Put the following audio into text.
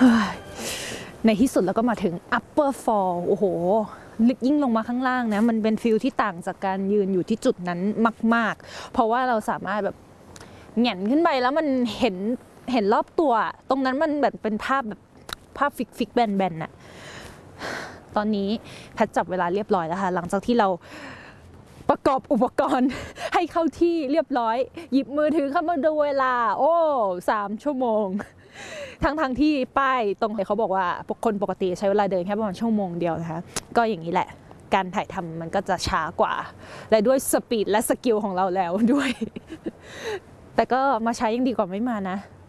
ในที่สุดเราก็มาถึง upper fall โอ้โหยิ่งลงมาข้างล่างนะมันเป็นฟิลที่ต่างจากการยืนอยู่ที่จุดนั้นมากๆเพราะว่าเราสามารถแบบแหง่นขึ้นไปแล้วมันเห็นรอบตัวตรงนั้นมันแบบเป็นภาพฟิกแบนๆน่ะตอนนี้แพทจับเวลาเรียบร้อยแล้วค่ะหลังจากที่เราประกอบอุปกรณ์ให้เข้าที่เรียบร้อยหยิบมือถือเข้ามาดูเวลา3 ชั่วโมงทั้งที่ป้ายตรงไหนเขาบอกว่าคนปกติใช้เวลาเดินแค่ประมาณชั่วโมงเดียวนะคะก็อย่างนี้แหละการถ่ายทำมันก็จะช้ากว่าและด้วยสปีดและสกิลของเราแล้วด้วยแต่ก็มาใช้ยังดีกว่าไม่มานะ